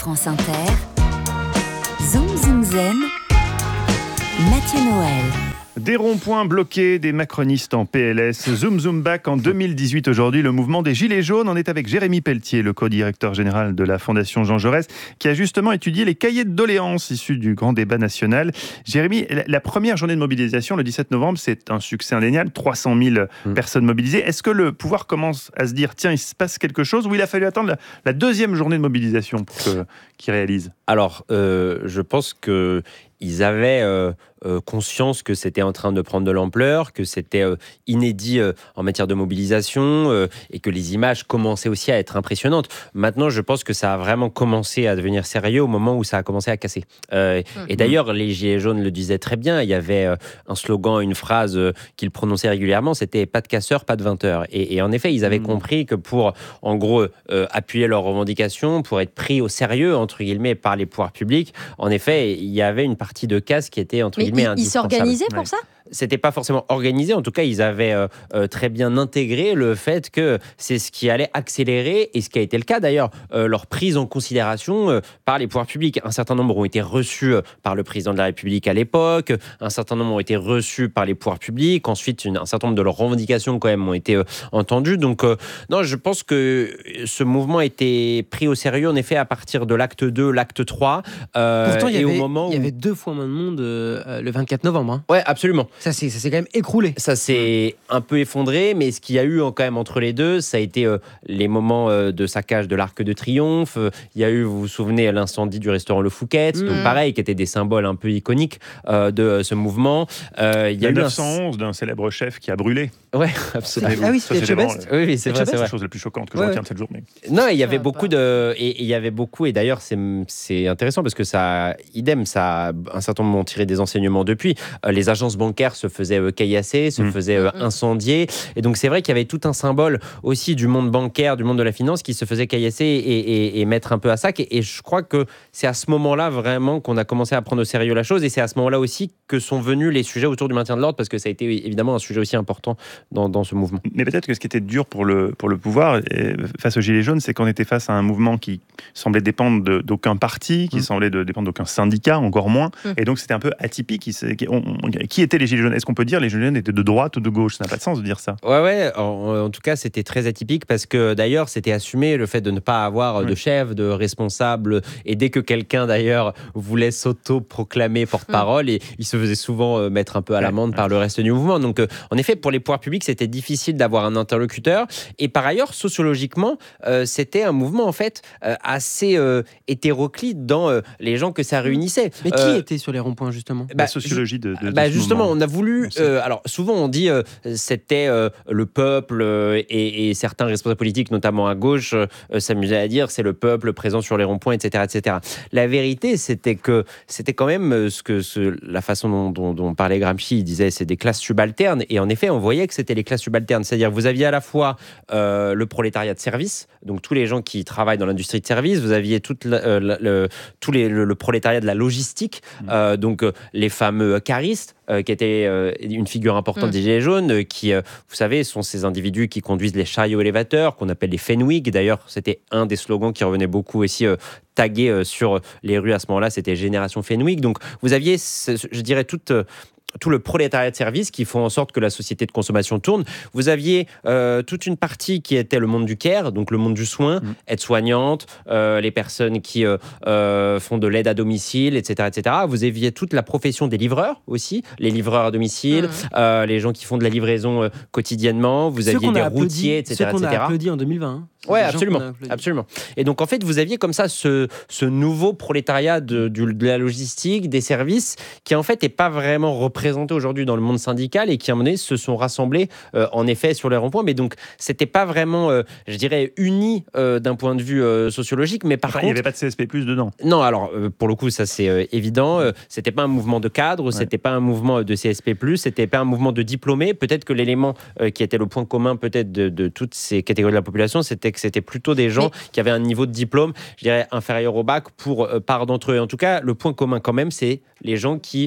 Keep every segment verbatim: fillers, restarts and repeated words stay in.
France Inter, Zoom Zoom Zen, Mathieu Noël. Des ronds-points bloqués, des macronistes en P L S. Zoom Zoom Back en deux mille dix-huit aujourd'hui. Le mouvement des Gilets jaunes. On est avec Jérémy Pelletier, le co-directeur général de la Fondation Jean Jaurès, qui a justement étudié les cahiers de doléances issus du grand débat national. Jérémy, la première journée de mobilisation, le dix-sept novembre, c'est un succès indéniable. trois cent mille mmh. personnes mobilisées. Est-ce que le pouvoir commence à se dire, tiens, il se passe quelque chose, ou il a fallu attendre la, la deuxième journée de mobilisation pour que, qu'ils réalisent ? Alors, euh, je pense que ils avaient euh, euh, conscience que c'était en train de prendre de l'ampleur, que c'était euh, inédit euh, en matière de mobilisation euh, et que les images commençaient aussi à être impressionnantes. Maintenant, je pense que ça a vraiment commencé à devenir sérieux au moment où ça a commencé à casser. Euh, mmh. Et d'ailleurs, les Gilets jaunes le disaient très bien. Il y avait euh, un slogan, une phrase euh, qu'ils prononçaient régulièrement, c'était « pas de casseurs, pas de vingteurs ». Et, et en effet, ils avaient mmh. compris que pour, en gros, euh, appuyer leurs revendications, pour être pris au sérieux, entre guillemets, par les pouvoirs publics, en effet, il y avait une partie partie de casse qui était entre Mais guillemets ils, indispensable. Ils s'organisaient pour ouais. ça ? C'était pas forcément organisé, en tout cas ils avaient euh, euh, très bien intégré le fait que c'est ce qui allait accélérer, et ce qui a été le cas d'ailleurs, euh, leur prise en considération euh, par les pouvoirs publics. Un certain nombre ont été reçus euh, par le président de la République à l'époque, un certain nombre ont été reçus par les pouvoirs publics, ensuite une, un certain nombre de leurs revendications quand même ont été euh, entendues. Donc euh, non, je pense que ce mouvement a été pris au sérieux en effet à partir de l'acte deux, l'acte trois. Euh, Pourtant il y, et avait, au moment où... il y avait deux fois moins de monde euh, le vingt-quatre novembre. Hein. Ouais, absolument. Ça, c'est, ça s'est quand même écroulé. Ça s'est un peu effondré, mais ce qu'il y a eu quand même entre les deux, ça a été euh, les moments euh, de saccage de l'Arc de Triomphe. Euh, il y a eu, vous vous souvenez, l'incendie du restaurant Le Fouquet, mmh. donc pareil, qui étaient des symboles un peu iconiques euh, de euh, ce mouvement. Euh, il y a eu neuf cent onze un... d'un célèbre chef qui a brûlé. Ouais, absolument. Ah oui, c'était Chebest. Oui, c'est vrai, c'est la chose la plus choquante que ouais, je retiens de cette journée. Non, il y avait beaucoup de, et il y avait beaucoup, et d'ailleurs c'est c'est intéressant parce que ça, idem, ça, un certain nombre ont tiré des enseignements depuis. Euh, les agences bancaires se faisaient euh, caillasser, se mmh. faisaient euh, incendier, et donc c'est vrai qu'il y avait tout un symbole aussi du monde bancaire, du monde de la finance qui se faisait caillasser et, et, et mettre un peu à sac. Et, et je crois que c'est à ce moment-là vraiment qu'on a commencé à prendre au sérieux la chose, et c'est à ce moment-là aussi que sont venus les sujets autour du maintien de l'ordre, parce que ça a été évidemment un sujet aussi important dans, dans ce mouvement. Mais peut-être que ce qui était dur pour le, pour le pouvoir et face aux Gilets jaunes, c'est qu'on était face à un mouvement qui semblait dépendre de, d'aucun parti, qui mmh. semblait de, dépendre d'aucun syndicat, encore moins. Mmh. Et donc c'était un peu atypique. Qui, qui, on, qui étaient les Gilets jaunes ? Est-ce qu'on peut dire les Gilets jaunes étaient de droite ou de gauche ? Ça n'a pas de sens de dire ça. Ouais, ouais. En, en tout cas, c'était très atypique parce que d'ailleurs, c'était assumé le fait de ne pas avoir de chef, de responsable. Et dès que quelqu'un d'ailleurs voulait s'auto-proclamer porte-parole, mmh. et il se faisait souvent mettre un peu à l'amende ouais. par le reste du mouvement. Donc, en effet, pour les pouvoirs publics, c'était difficile d'avoir un interlocuteur. Et par ailleurs, sociologiquement, euh, c'était un mouvement en fait euh, assez euh, hétéroclite dans euh, les gens que ça réunissait. Mais qui euh, était sur les ronds-points justement ? bah, La sociologie de, de, de bah, ce justement, moment. on a voulu. Euh, alors souvent, on dit euh, c'était euh, le peuple euh, et, et certains responsables politiques, notamment à gauche, euh, s'amusaient à dire c'est le peuple présent sur les ronds-points, et cetera, et cetera. La vérité, c'était que c'était quand même ce que ce, la façon dont, dont, dont parlait Gramsci. Il disait c'est des classes subalternes, et en effet, on voyait que c'était les classes subalternes. C'est-à-dire, vous aviez à la fois euh, le prolétariat de service, donc tous les gens qui travaillent dans l'industrie de service, vous aviez toute la, euh, la, le, tous les, le, le prolétariat de la logistique, mmh. euh, donc euh, les fameux caristes, euh, qui étaient euh, une figure importante mmh. des Gilets jaunes, euh, qui, euh, vous savez, sont ces individus qui conduisent les chariots élévateurs, qu'on appelle les Fenwick. D'ailleurs, c'était un des slogans qui revenait beaucoup aussi euh, tagué euh, sur les rues à ce moment-là, c'était Génération Fenwick. Donc, vous aviez, je dirais, toute... Euh, tout le prolétariat de service qui font en sorte que la société de consommation tourne. Vous aviez euh, toute une partie qui était le monde du care, donc le monde du soin, mmh. aides-soignantes, euh, les personnes qui euh, euh, font de l'aide à domicile, et cetera, et cetera. Vous aviez toute la profession des livreurs aussi, les livreurs à domicile, mmh. euh, les gens qui font de la livraison euh, quotidiennement. Vous ceux aviez des applaudi, routiers, et cetera, ceux qu'on et cetera. a applaudi en deux mille vingt. Hein. Ouais, absolument, absolument. Et donc en fait, vous aviez comme ça ce, ce nouveau prolétariat de, de, de la logistique, des services, qui en fait n'est pas vraiment représenté aujourd'hui dans le monde syndical, et qui à un moment donné se sont rassemblés euh, en effet sur les ronds-points. Mais donc c'était pas vraiment, euh, je dirais, uni euh, d'un point de vue euh, sociologique. Mais par enfin, contre, il n'y avait pas de C S P plus dedans. Non, alors euh, pour le coup, ça c'est euh, évident. Euh, c'était pas un mouvement de cadre, ouais. c'était pas un mouvement de C S P plus, c'était pas un mouvement de diplômés. Peut-être que l'élément euh, qui était le point commun peut-être de, de toutes ces catégories de la population, c'était que c'était plutôt des gens mais... qui avaient un niveau de diplôme, je dirais, inférieur au bac pour euh, part d'entre eux. En tout cas, le point commun quand même, c'est les gens qui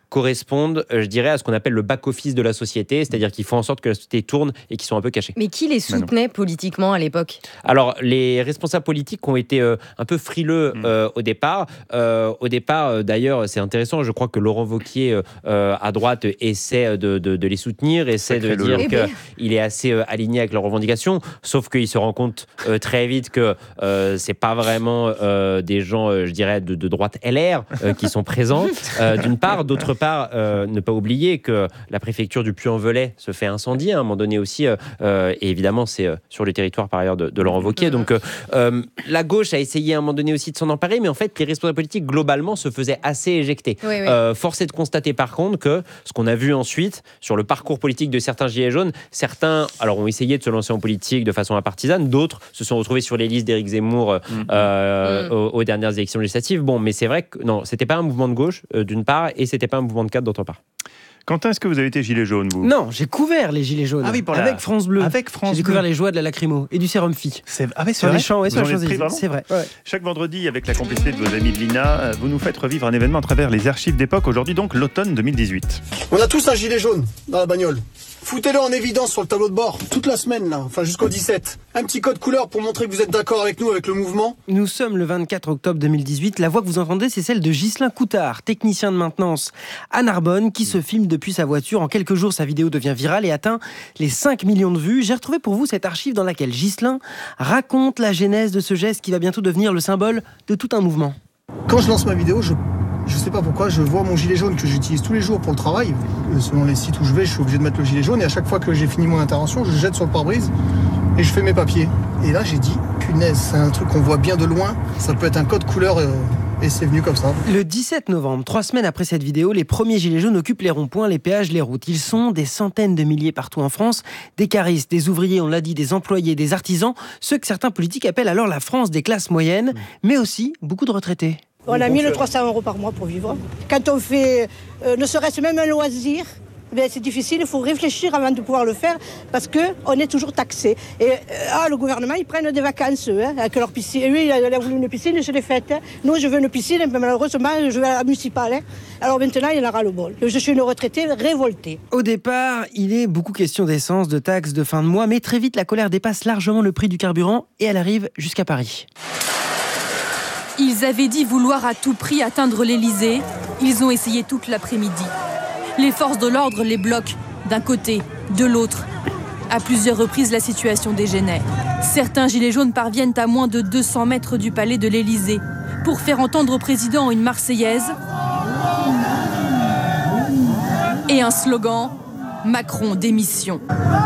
correspondent, je dirais, à ce qu'on appelle le back-office de la société, c'est-à-dire qu'ils font en sorte que la société tourne et qu'ils sont un peu cachés. Mais qui les soutenait politiquement à l'époque ? Alors, les responsables politiques ont été euh, un peu frileux euh, au départ. Euh, au départ, euh, d'ailleurs, c'est intéressant, je crois que Laurent Wauquiez, euh, à droite, essaie de, de, de les soutenir, essaie de dire qu'il est assez euh, aligné avec leurs revendications, sauf qu'il se rend compte euh, très vite que euh, c'est pas vraiment euh, des gens, euh, je dirais, de, de droite L R euh, qui sont présents, euh, d'une part. D'autre part, euh, ne pas oublier que la préfecture du Puy-en-Velay se fait incendier à un moment donné aussi, euh, euh, et évidemment, c'est euh, sur le territoire par ailleurs de, de Laurent Wauquiez. Donc, euh, euh, la gauche a essayé à un moment donné aussi de s'en emparer, mais en fait, les responsables politiques, globalement, se faisaient assez éjecter. Oui, oui. Euh, force est de constater, par contre, que ce qu'on a vu ensuite, sur le parcours politique de certains Gilets jaunes, certains alors, ont essayé de se lancer en politique de façon partisane, d'autres se sont retrouvés sur les listes d'Éric Zemmour euh, mmh. euh, mmh. Aux, aux dernières élections législatives. Bon, mais c'est vrai que non, c'était pas un mouvement de gauche, euh, d'une part, et c'était pas un mouvement de cadre, d'autre part. Quentin, est-ce que vous avez été gilet jaune, vous ? Non, j'ai couvert les gilets jaunes. Ah oui, pour la... Avec France Bleu. Avec France J'ai découvert les joies de la lacrymo et du sérum Phi. C'est... Ah oui, c'est sur vrai. Les champs, ouais, sur les Champs-Élysées. C'est vrai. Ouais. Chaque vendredi, avec la complicité de vos amis de l'I N A, vous nous faites revivre un événement à travers les archives d'époque. Aujourd'hui, donc, l'automne deux mille dix-huit. On a tous un gilet jaune dans la bagnole. Foutez-le en évidence sur le tableau de bord, toute la semaine, là, enfin jusqu'au dix-sept. Un petit code couleur pour montrer que vous êtes d'accord avec nous, avec le mouvement. Nous sommes le vingt-quatre octobre deux mille dix-huit. La voix que vous entendez, c'est celle de Ghislain Coutard, technicien de maintenance à Narbonne, qui se filme depuis sa voiture. En quelques jours, sa vidéo devient virale et atteint les cinq millions de vues. J'ai retrouvé pour vous cette archive dans laquelle Ghislain raconte la genèse de ce geste qui va bientôt devenir le symbole de tout un mouvement. Quand je lance ma vidéo, je... Je sais pas pourquoi, je vois mon gilet jaune que j'utilise tous les jours pour le travail. Selon les sites où je vais, je suis obligé de mettre le gilet jaune. Et à chaque fois que j'ai fini mon intervention, je jette sur le pare-brise et je fais mes papiers. Et là, j'ai dit, punaise, c'est un truc qu'on voit bien de loin. Ça peut être un code couleur euh, et c'est venu comme ça. Le dix-sept novembre, trois semaines après cette vidéo, les premiers gilets jaunes occupent les ronds-points, les péages, les routes. Ils sont des centaines de milliers partout en France. Des caristes, des ouvriers, on l'a dit, des employés, des artisans. Ceux que certains politiques appellent alors la France des classes moyennes, mais aussi beaucoup de retraités. On a mille trois cents euros par mois pour vivre. Quand on fait, euh, ne serait-ce même un loisir, ben c'est difficile, il faut réfléchir avant de pouvoir le faire parce qu'on est toujours taxé. Et euh, ah, le gouvernement, ils prennent des vacances, eux, hein, avec leur piscine. Lui, il a, il a voulu une piscine, je l'ai faite. Hein. Nous, je veux une piscine, mais malheureusement, je vais à la municipale. Hein. Alors maintenant, il en aura le bol. Je suis une retraitée révoltée. Au départ, il est beaucoup question d'essence, de taxes, de fin de mois, mais très vite, la colère dépasse largement le prix du carburant et elle arrive jusqu'à Paris. Ils avaient dit vouloir à tout prix atteindre l'Élysée. Ils ont essayé toute l'après-midi. Les forces de l'ordre les bloquent d'un côté, de l'autre. À plusieurs reprises, la situation dégénère. Certains gilets jaunes parviennent à moins de deux cents mètres du palais de l'Élysée pour faire entendre au président une Marseillaise et un slogan « Macron démission ».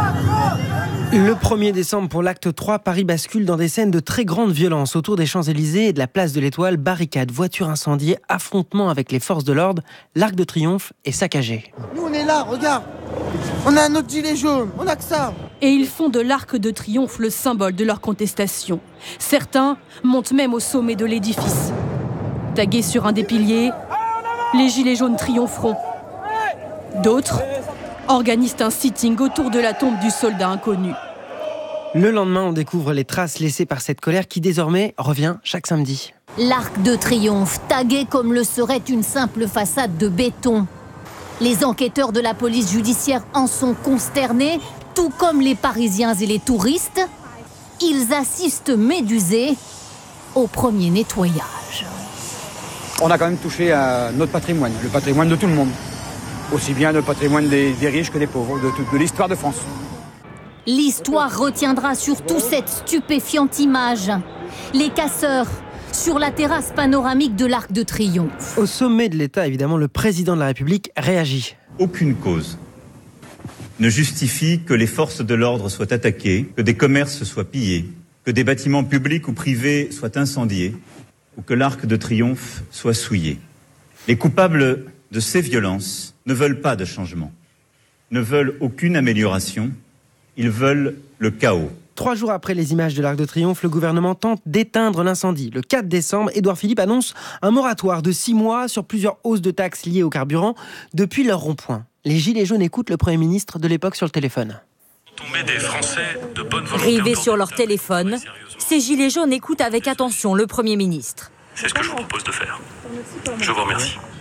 Le premier décembre, pour l'acte trois, Paris bascule dans des scènes de très grande violence autour des Champs-Élysées et de la place de l'Étoile. Barricades, voitures incendiées, affrontements avec les forces de l'ordre. L'Arc de Triomphe est saccagé. Nous, on est là, regarde. On a un autre gilet jaune, on a que ça. Et ils font de l'Arc de Triomphe le symbole de leur contestation. Certains montent même au sommet de l'édifice. Tagués sur un des piliers, les gilets jaunes triompheront. D'autres organisent un sitting autour de la tombe du soldat inconnu. Le lendemain, on découvre les traces laissées par cette colère qui désormais revient chaque samedi. L'Arc de Triomphe, tagué comme le serait une simple façade de béton. Les enquêteurs de la police judiciaire en sont consternés, tout comme les Parisiens et les touristes. Ils assistent médusés au premier nettoyage. On a quand même touché à notre patrimoine, le patrimoine de tout le monde. Aussi bien le patrimoine des, des riches que des pauvres, de, de, de l'histoire de France. L'histoire retiendra surtout cette stupéfiante image. Les casseurs sur la terrasse panoramique de l'Arc de Triomphe. Au sommet de l'État, évidemment, le président de la République réagit. Aucune cause ne justifie que les forces de l'ordre soient attaquées, que des commerces soient pillés, que des bâtiments publics ou privés soient incendiés, ou que l'Arc de Triomphe soit souillé. Les coupables de ces violences ne veulent pas de changement, ne veulent aucune amélioration, ils veulent le chaos. Trois jours après les images de l'Arc de Triomphe, le gouvernement tente d'éteindre l'incendie. Le quatre décembre, Édouard Philippe annonce un moratoire de six mois sur plusieurs hausses de taxes liées au carburant depuis leur rond-point. Les Gilets jaunes écoutent le Premier ministre de l'époque sur le téléphone. On met des Français de bonne volonté. Rivés sur leur téléphone, ces Gilets jaunes écoutent avec attention le Premier ministre. C'est ce que je vous propose de faire. Je vous remercie.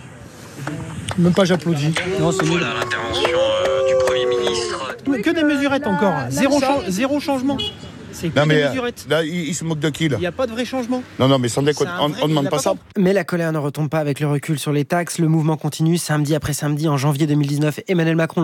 Même pas j'applaudis. Non, c'est Voilà l'intervention euh, du Premier ministre. que des mesurettes encore. Zéro, chan- zéro changement. C'est que Non, mais des euh, mesurettes. là, il, il se moque de qui, là? Il n'y a pas de vrai changement. Non, non, mais sans déconner, C'est un on vrai- ne demande il a pas pas ça. tort. Mais la colère ne retombe pas avec le recul sur les taxes. Le mouvement continue. Samedi après samedi, en janvier deux mille dix-neuf, Emmanuel Macron